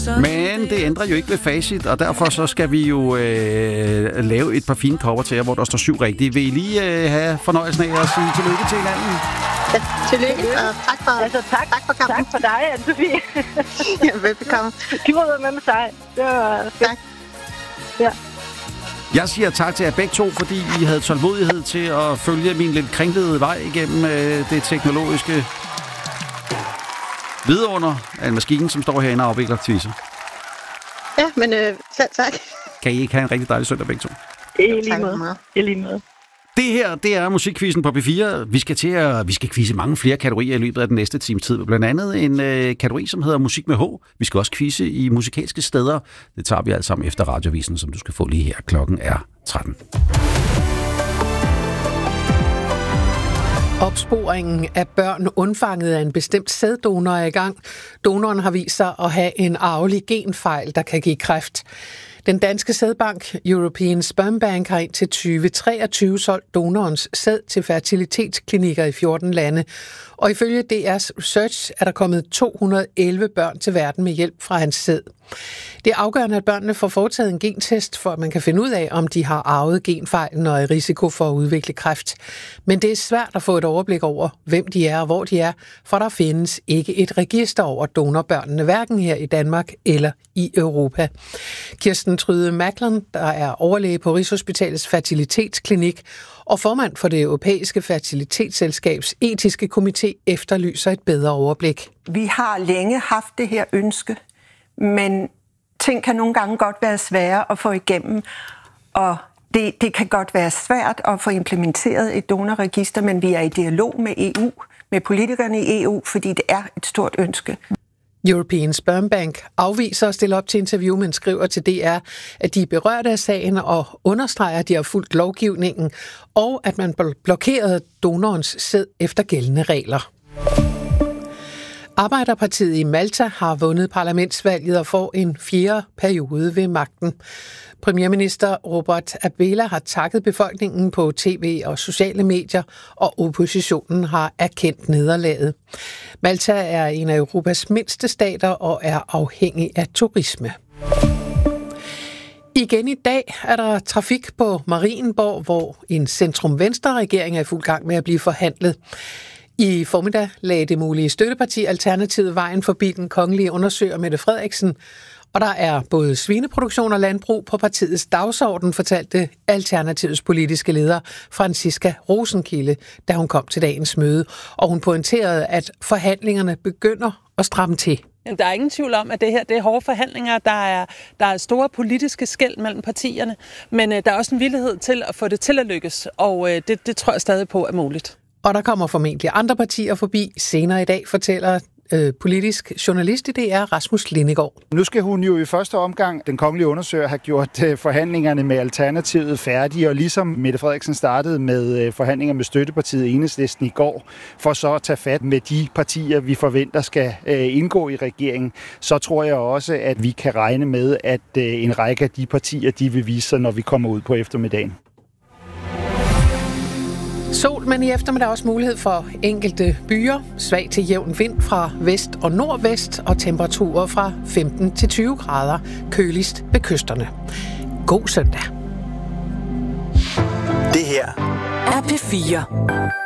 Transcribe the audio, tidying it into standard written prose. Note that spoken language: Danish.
Men det ændrer jo ikke ved facit, og derfor så skal vi jo lave et par fine cover til jer, hvor der står 7 rigtige. Vil I lige have fornøjelsen af at sige tillykke til hinanden? Ja, tillykke, og tak for, tak for kampen. Tak for dig, Anne-Sophie. Ja, velbekomme. Du var med sig. Det var fedt. Tak. Ja. Jeg siger tak til jer begge to, fordi I havde tålmodighed til at følge min lidt kringlede vej igennem det teknologiske vidunder af en maskine, som står herinde og afvikler quizzer. Ja, men selv tak. Kan I ikke have en rigtig dejlig søndag begge to? I lige måde. Det her, det er musikquizzen på P4. Vi skal quizze mange flere kategorier i løbet af den næste times tid. Blandt andet en kategori, som hedder Musik med H. Vi skal også quizze i musikalske steder. Det tager vi alt sammen efter Radiovisen, som du skal få lige her. Klokken er 13. Opsporingen af børn undfanget af en bestemt sæddonor er i gang. Donoren har vist sig at have en arvelig genfejl, der kan give kræft. Den danske sædbank European Sperm Bank har indtil 2023 solgt donorens sæd til fertilitetsklinikker i 14 lande. Og ifølge DR's research er der kommet 211 børn til verden med hjælp fra hans sæd. Det er afgørende, at børnene får foretaget en gentest, for at man kan finde ud af, om de har arvet genfejlen og er i risiko for at udvikle kræft. Men det er svært at få et overblik over, hvem de er og hvor de er, for der findes ikke et register over donorbørnene, hverken her i Danmark eller i Europa. Kirsten Tryde Macklin, der er overlæge på Rigshospitalets fertilitetsklinik og formand for det europæiske fertilitetsselskabs etiske komité, efterlyser et bedre overblik. Vi har længe haft det her ønske, men ting kan nogle gange godt være svære at få igennem, og det kan godt være svært at få implementeret et donorregister, men vi er i dialog med EU, med politikerne i EU, fordi det er et stort ønske. European Sperm Bank afviser at stille op til interview, men skriver til DR, at de er berørte af sagen og understreger, at de har fulgt lovgivningen, og at man blokerede donorens sæd efter gældende regler. Arbejderpartiet i Malta har vundet parlamentsvalget og får en 4. periode ved magten. Premierminister Robert Abela har takket befolkningen på tv og sociale medier, og oppositionen har erkendt nederlaget. Malta er en af Europas mindste stater og er afhængig af turisme. Igen i dag er der trafik på Marienborg, hvor en centrum-venstre-regering er i fuld gang med at blive forhandlet. I formiddag lagde det mulige støtteparti Alternativet vejen forbi den kongelige undersøger Mette Frederiksen, og der er både svineproduktion og landbrug på partiets dagsorden, fortalte Alternativets politiske leder Franziska Rosenkilde, da hun kom til dagens møde, og hun pointerede, at forhandlingerne begynder at stramme til. Der er ingen tvivl om, at det her det er hårde forhandlinger. Der er store politiske skel mellem partierne, men der er også en villighed til at få det til at lykkes, og det tror jeg stadig på er muligt. Og der kommer formentlig andre partier forbi senere i dag, fortæller politisk journalist i DR, Rasmus Lindegaard. Nu skal hun jo i første omgang, den kongelige undersøger, have gjort forhandlingerne med Alternativet færdige, og ligesom Mette Frederiksen startede med forhandlinger med støttepartiet Enhedslisten i går, for så at tage fat med de partier, vi forventer skal indgå i regeringen, så tror jeg også, at vi kan regne med, at en række af de partier, de vil vise sig, når vi kommer ud på eftermiddagen. Sol, men i eftermiddag også mulighed for enkelte byer. Svag til jævn vind fra vest og nordvest og temperaturer fra 15 til 20 grader. Køligst ved kysterne. God søndag. Det her er P4.